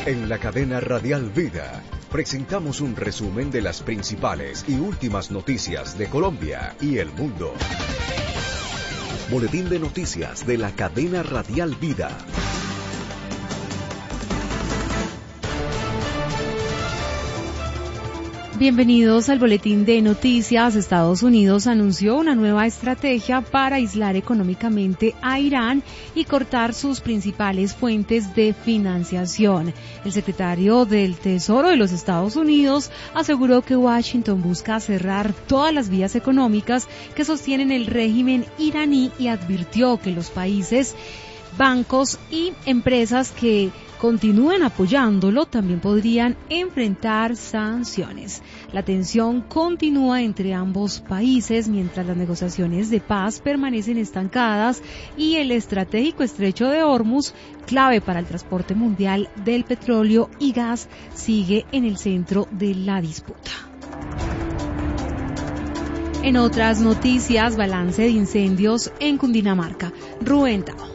En la cadena Radial Vida presentamos un resumen de las principales y últimas noticias de Colombia y el mundo. Boletín de noticias de la cadena Radial Vida. Bienvenidos al boletín de noticias. Estados Unidos anunció una nueva estrategia para aislar económicamente a Irán y cortar sus principales fuentes de financiación. El secretario del Tesoro de los Estados Unidos aseguró que Washington busca cerrar todas las vías económicas que sostienen el régimen iraní y advirtió que los países, bancos y empresas que continúen apoyándolo también podrían enfrentar sanciones. La tensión continúa entre ambos países mientras las negociaciones de paz permanecen estancadas y el estratégico estrecho de Hormuz, clave para el transporte mundial del petróleo y gas, sigue en el centro de la disputa. En otras noticias, balance de incendios en Cundinamarca. Rubén Tao.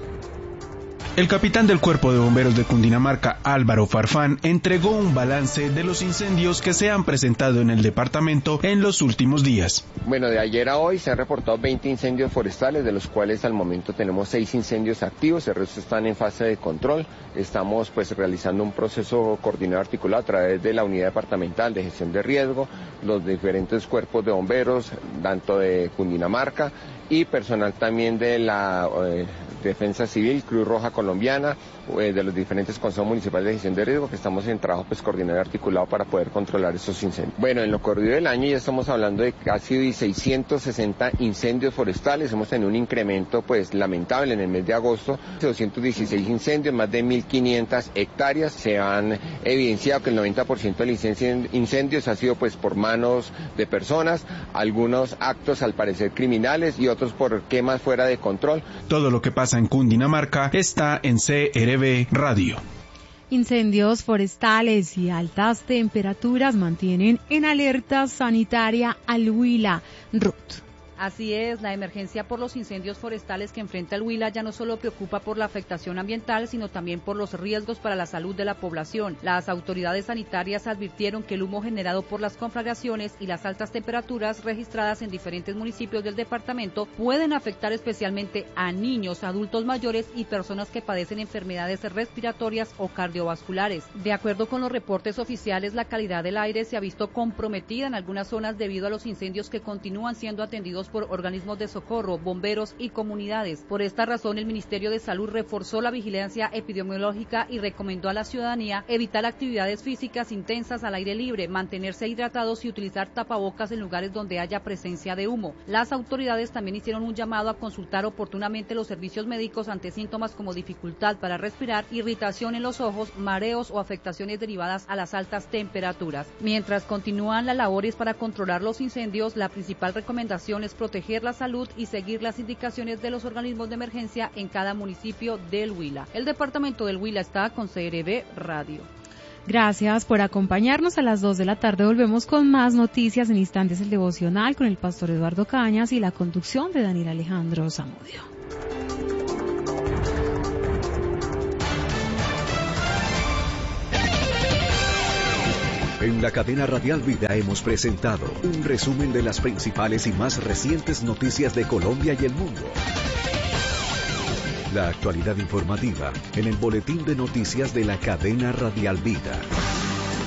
El capitán del Cuerpo de Bomberos de Cundinamarca, Álvaro Farfán, entregó un balance de los incendios que se han presentado en el departamento en los últimos días. Bueno, de ayer a hoy se han reportado 20 incendios forestales, de los cuales al momento tenemos 6 incendios activos, el resto están en fase de control. Estamos realizando un proceso coordinado articulado a través de la Unidad Departamental de Gestión de Riesgo, los diferentes cuerpos de bomberos, tanto de Cundinamarca y personal también de la Defensa Civil, Cruz Roja Colombiana, de los diferentes consejos municipales de gestión de riesgo, que estamos en trabajo coordinado y articulado para poder controlar esos incendios. Bueno, en lo corrido del año ya estamos hablando de casi 660 incendios forestales, hemos tenido un incremento lamentable en el mes de agosto, 216 incendios, más de 1.500 hectáreas, se han evidenciado que el 90% de los incendios ha sido por manos de personas, algunos actos al parecer criminales y otros por quemas fuera de control. Todo lo que pasa en Cundinamarca está en CRB Radio. Incendios forestales y altas temperaturas mantienen en alerta sanitaria al Huila. Ruth. Así es, la emergencia por los incendios forestales que enfrenta el Huila ya no solo preocupa por la afectación ambiental, sino también por los riesgos para la salud de la población. Las autoridades sanitarias advirtieron que el humo generado por las conflagraciones y las altas temperaturas registradas en diferentes municipios del departamento pueden afectar especialmente a niños, adultos mayores y personas que padecen enfermedades respiratorias o cardiovasculares. De acuerdo con los reportes oficiales, la calidad del aire se ha visto comprometida en algunas zonas debido a los incendios que continúan siendo atendidos por organismos de socorro, bomberos y comunidades. Por esta razón, el Ministerio de Salud reforzó la vigilancia epidemiológica y recomendó a la ciudadanía evitar actividades físicas intensas al aire libre, mantenerse hidratados y utilizar tapabocas en lugares donde haya presencia de humo. Las autoridades también hicieron un llamado a consultar oportunamente los servicios médicos ante síntomas como dificultad para respirar, irritación en los ojos, mareos o afectaciones derivadas a las altas temperaturas. Mientras continúan las labores para controlar los incendios, la principal recomendación es proteger la salud y seguir las indicaciones de los organismos de emergencia en cada municipio del Huila. El departamento del Huila está con CRB Radio. Gracias por acompañarnos. A las 2 de la tarde volvemos con más noticias. En instantes el devocional con el pastor Eduardo Cañas y la conducción de Daniel Alejandro Zamudio. En la cadena Radial Vida hemos presentado un resumen de las principales y más recientes noticias de Colombia y el mundo. La actualidad informativa en el boletín de noticias de la cadena Radial Vida.